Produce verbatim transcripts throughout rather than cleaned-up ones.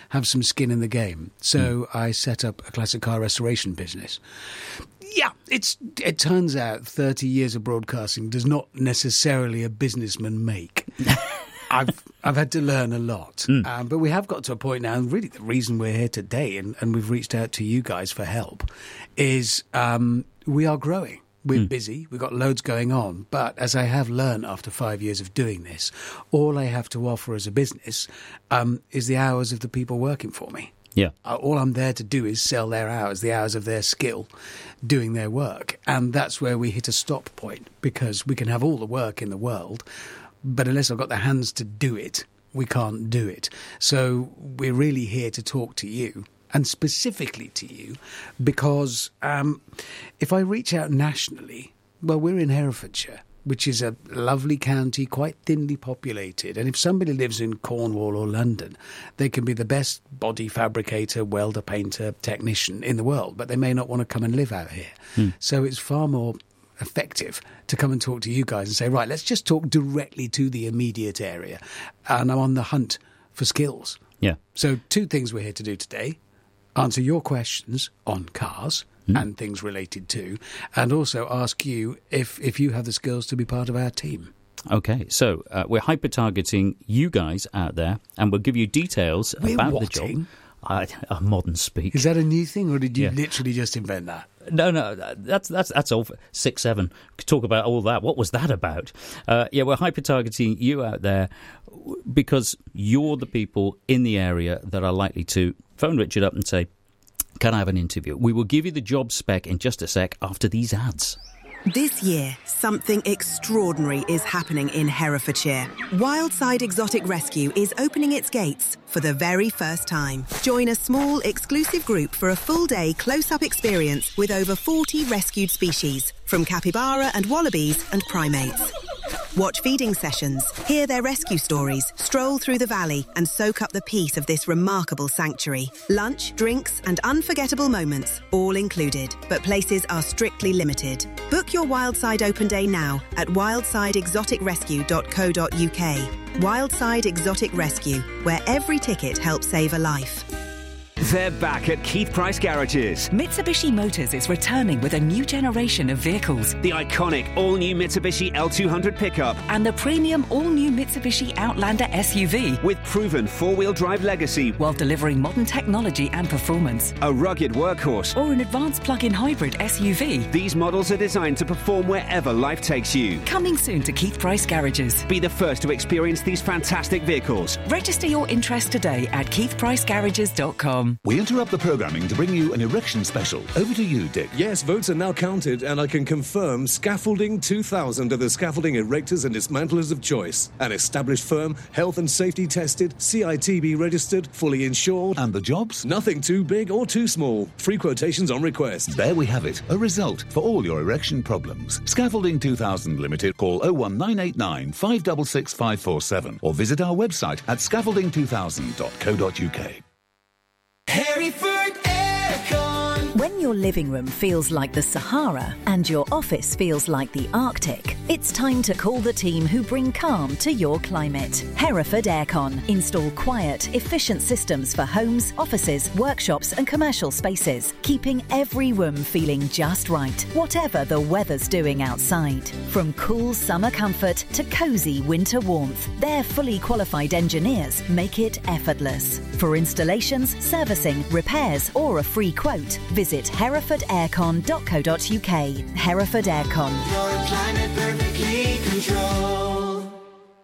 have some skin in the game. So mm. I set up a classic car restoration business. Yeah, it's it turns out thirty years of broadcasting does not necessarily a businessman make. I've I've had to learn a lot, mm. um, but we have got to a point now, and really the reason we're here today, and, and we've reached out to you guys for help, is um, we are growing. We're mm. busy, we've got loads going on, but as I have learned after five years of doing this, all I have to offer as a business um, is the hours of the people working for me. Yeah. Uh, all I'm there to do is sell their hours, the hours of their skill, doing their work. And that's where we hit a stop point, because we can have all the work in the world, but unless I've got the hands to do it, we can't do it. So we're really here to talk to you, and specifically to you, because um, if I reach out nationally, well, we're in Herefordshire, which is a lovely county, quite thinly populated. And if somebody lives in Cornwall or London, they can be the best body fabricator, welder, painter, technician in the world, but they may not want to come and live out here. Hmm. So it's far more effective to come and talk to you guys and say, right, let's just talk directly to the immediate area. And I'm on the hunt for skills. Yeah. So two things we're here to do today: answer your questions on cars mm. and things related to, and also ask you if, if you have the skills to be part of our team. Okay, so uh, we're hyper-targeting you guys out there, and we'll give you details we're about whatting? the job. Uh, a modern speak. Is that a new thing, or did you yeah. literally just invent that? No, no, that's that's that's all. Six, seven. We could talk about all that. What was that about? Uh, yeah, we're hyper-targeting you out there because you're the people in the area that are likely to phone Richard up and say, can I have an interview? We will give you the job spec in just a sec after these ads. This year, something extraordinary is happening in Herefordshire. Wildside Exotic Rescue is opening its gates for the very first time. Join a small, exclusive group for a full-day close-up experience with over forty rescued species, from capybara and wallabies and primates. Watch feeding sessions, hear their rescue stories, stroll through the valley and soak up the peace of this remarkable sanctuary. Lunch, drinks and unforgettable moments, all included, but places are strictly limited. Book your Wildside Open Day now at wildside exotic rescue dot co dot uk. Wildside Exotic Rescue, where every ticket helps save a life. They're back at Keith Price Garages. Mitsubishi Motors is returning with a new generation of vehicles. The iconic all-new Mitsubishi L two hundred pickup. And the premium all-new Mitsubishi Outlander S U V. With proven four-wheel drive legacy. While delivering modern technology and performance. A rugged workhorse. Or an advanced plug-in hybrid S U V. These models are designed to perform wherever life takes you. Coming soon to Keith Price Garages. Be the first to experience these fantastic vehicles. Register your interest today at keith price garages dot com. We interrupt the programming to bring you an erection special. Over to you, Dick. Yes, votes are now counted, and I can confirm Scaffolding two thousand are the scaffolding erectors and dismantlers of choice. An established firm, health and safety tested, C I T B registered, fully insured. And the jobs? Nothing too big or too small. Free quotations on request. There we have it. A result for all your erection problems. Scaffolding two thousand Limited. Call oh one nine eight nine, five six six, five four seven or visit our website at scaffolding two thousand dot co dot uk. Hereford Aircon. When your living room feels like the Sahara and your office feels like the Arctic, it's time to call the team who bring calm to your climate. Hereford Aircon. Install quiet, efficient systems for homes, offices, workshops and commercial spaces, keeping every room feeling just right, whatever the weather's doing outside. From cool summer comfort to cosy winter warmth, their fully qualified engineers make it effortless. For installations, servicing, repairs or a free quote, visit hereford aircon dot co dot uk. Hereford Aircon. Your climate perfectly controlled.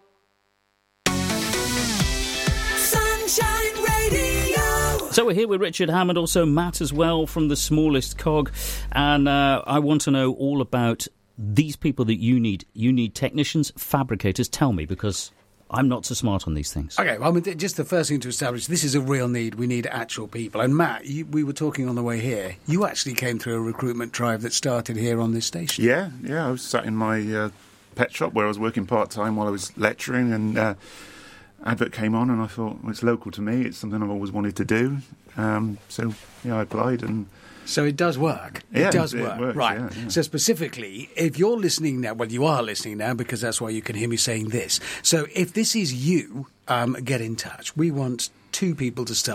Sunshine Radio. So we're here with Richard Hammond, also Matt as well from The Smallest Cog, and uh, I want to know all about these people that you need. You need technicians, fabricators. Tell me, because I'm not so smart on these things. Okay, well, I mean, just the first thing to establish, this is a real need. We need actual people. And Matt, you, we were talking on the way here. You actually came through a recruitment drive that started here on this station. Yeah, yeah. I was sat in my uh, pet shop where I was working part-time while I was lecturing, and uh, advert came on, and I thought, well, it's local to me. It's something I've always wanted to do. Um, so, yeah, I applied and... So it does work. Yeah, it does it work. works, right. yeah, yeah. So specifically, if you're listening now, well, you are listening now because that's why you can hear me saying this. So if this is you, um, get in touch. We want two people to start.